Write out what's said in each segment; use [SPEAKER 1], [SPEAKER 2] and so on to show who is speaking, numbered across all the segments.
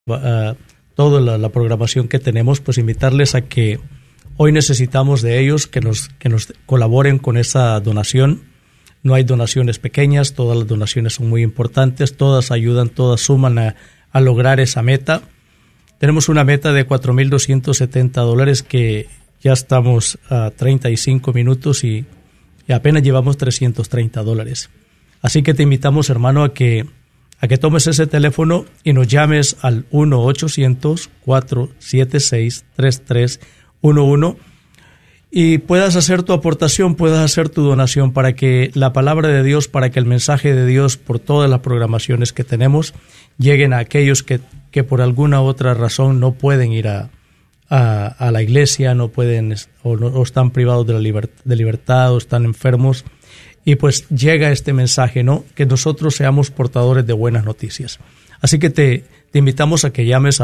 [SPEAKER 1] toda la programación que tenemos, pues invitarles a que hoy necesitamos de ellos que nos colaboren con esa donación. No hay donaciones pequeñas, todas las donaciones son muy importantes, todas ayudan, todas suman a lograr esa meta. Tenemos una meta de $4,270 que ya estamos a 35 minutos y apenas llevamos $330. Así que te invitamos, hermano, a que tomes ese teléfono y nos llames al 1-800-476-3311 y puedas hacer tu aportación, puedas hacer tu donación para que la palabra de Dios, para que el mensaje de Dios por todas las programaciones que tenemos lleguen a aquellos que por alguna otra razón no pueden ir a la iglesia, no pueden o están privados de libertad o están enfermos. Y pues llega este mensaje, ¿no? Que nosotros seamos portadores de buenas noticias. Así que te invitamos a que llames al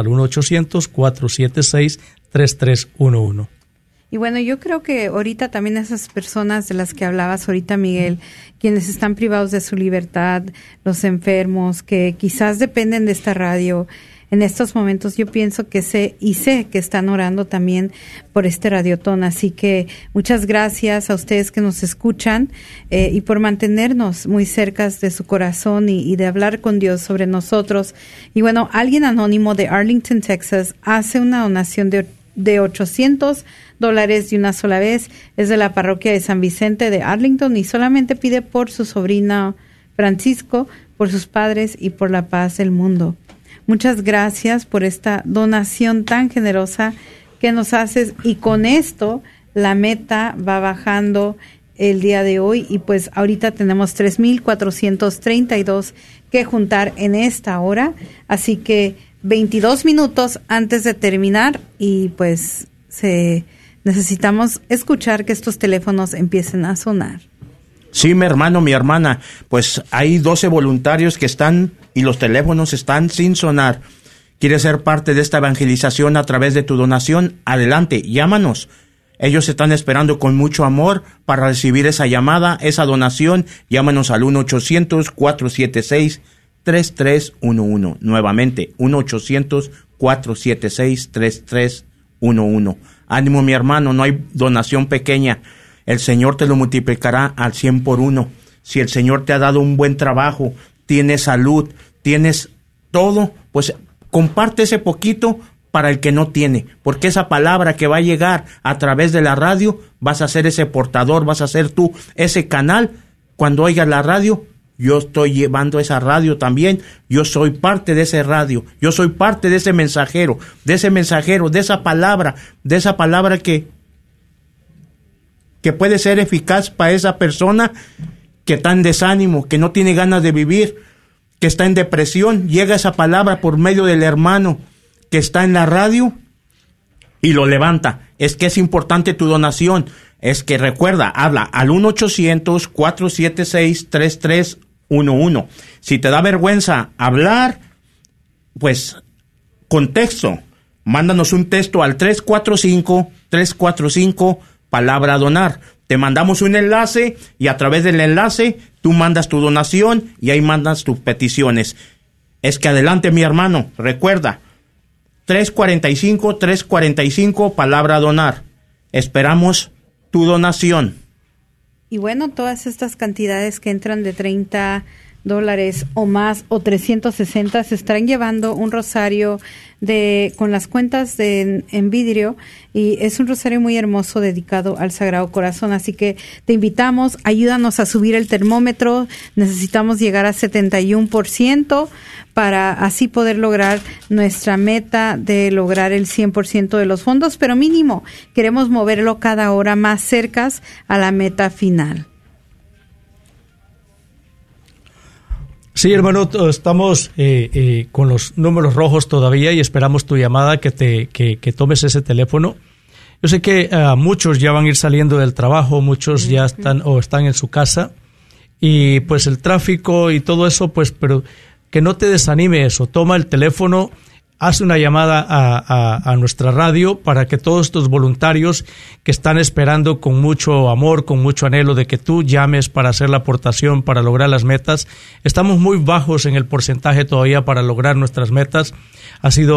[SPEAKER 1] 1-800-476-3311.
[SPEAKER 2] Y bueno, yo creo que ahorita también esas personas de las que hablabas ahorita, Miguel, quienes están privados de su libertad, los enfermos, que quizás dependen de esta radio, en estos momentos yo pienso que sé que están orando también por este radiotón. Así que muchas gracias a ustedes que nos escuchan y por mantenernos muy cerca de su corazón y de hablar con Dios sobre nosotros. Y bueno, alguien anónimo de Arlington, Texas, hace una donación de $800 de una sola vez. Es de la parroquia de San Vicente de Arlington y solamente pide por su sobrina Francisco, por sus padres y por la paz del mundo. Muchas gracias por esta donación tan generosa que nos haces, y con esto la meta va bajando el día de hoy y pues ahorita tenemos 3,432 que juntar en esta hora, así que 22 minutos antes de terminar y pues necesitamos escuchar que estos teléfonos empiecen a sonar.
[SPEAKER 3] Sí, mi hermano, mi hermana, pues hay 12 voluntarios que están y los teléfonos están sin sonar. ¿Quieres ser parte de esta evangelización a través de tu donación? Adelante, llámanos. Ellos están esperando con mucho amor para recibir esa llamada, esa donación. Llámanos al 1-800-476-3311. Nuevamente, 1-800-476-3311. Ánimo, mi hermano, no hay donación pequeña. El Señor te lo multiplicará al 100 por 1. Si el Señor te ha dado un buen trabajo, tienes salud, tienes todo, pues comparte ese poquito para el que no tiene, porque esa palabra que va a llegar a través de la radio, vas a ser ese portador, vas a ser tú ese canal. Cuando oigas la radio, yo estoy llevando esa radio también, yo soy parte de ese radio, yo soy parte de ese mensajero, de esa palabra que puede ser eficaz para esa persona que está en desánimo, que no tiene ganas de vivir, que está en depresión. Llega esa palabra por medio del hermano que está en la radio y lo levanta. Es que es importante tu donación. Es que recuerda, habla al 1-800-476-3311. Si te da vergüenza hablar, pues con texto, mándanos un texto al 345 palabra donar. Te mandamos un enlace y a través del enlace tú mandas tu donación y ahí mandas tus peticiones. Es que adelante, mi hermano, recuerda, 345 palabra donar. Esperamos tu donación.
[SPEAKER 2] Y bueno, todas estas cantidades que entran de $30 o más o 360 se estarán llevando un rosario con las cuentas en vidrio, y es un rosario muy hermoso dedicado al Sagrado Corazón. Así que te invitamos, ayúdanos a subir el termómetro. Necesitamos llegar a 71% para así poder lograr nuestra meta de lograr el 100% de los fondos, pero mínimo queremos moverlo cada hora más cerca a la meta final.
[SPEAKER 1] Sí, hermano, estamos con los números rojos todavía y esperamos tu llamada, que tomes ese teléfono. Yo sé que muchos ya van a ir saliendo del trabajo, muchos ya están en su casa, y pues el tráfico y todo eso, pues, pero que no te desanime eso. Toma el teléfono, haz una llamada a nuestra radio para que todos estos voluntarios que están esperando con mucho amor, con mucho anhelo de que tú llames para hacer la aportación, para lograr las metas. Estamos muy bajos en el porcentaje todavía para lograr nuestras metas. Ha sido